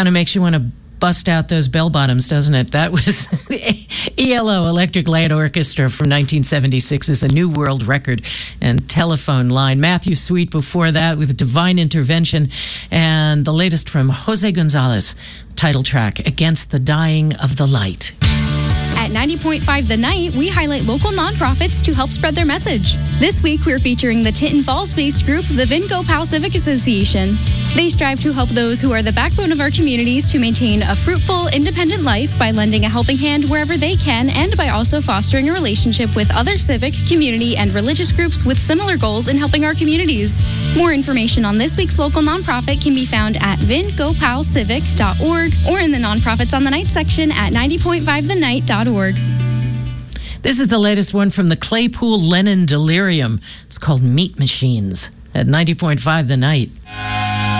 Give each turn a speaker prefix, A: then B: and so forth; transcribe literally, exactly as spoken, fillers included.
A: Kind of makes you want to bust out those bell bottoms, doesn't it? That was E L O, Electric Light Orchestra, from nineteen seventy-six, is a new world record. And Telephone Line. Matthew Sweet before that with Divine Intervention. And the latest from Jose Gonzalez, title track, Against the Dying of the Light.
B: At ninety point five The Night, we highlight local nonprofits to help spread their message. This week, we're featuring the Tinton Falls-based group, the VinGoPal Civic Association. They strive to help those who are the backbone of our communities to maintain a fruitful, independent life by lending a helping hand wherever they can, and by also fostering a relationship with other civic, community, and religious groups with similar goals in helping our communities. More information on this week's local nonprofit can be found at vin go pal civic dot org or in the Nonprofits on the Night section at ninety point five the night dot org.
A: This is the latest one from the Claypool Lennon Delirium. It's called Meat Machines at ninety point five The Night.